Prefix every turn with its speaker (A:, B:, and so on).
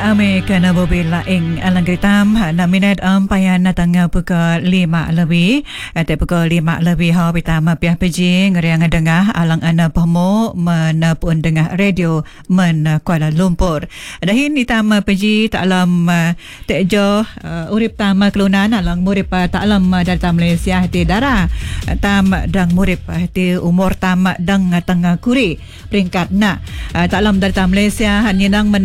A: Amerika na bobila ing alang kritam na minat payan na tanga pukul 5 lebih ate pukul 5 lebih ha pitama piah pejing ngeriang dengah alang ana pemo menapun dengah radio men Kuala Lumpur dahin itama peji taklam tejo urip tama kelunan alang murip taklam datam Malaysia hati dara tam dang murip hati umur tam dang tengah kuri peringkat na taklam datam Malaysia hanya nang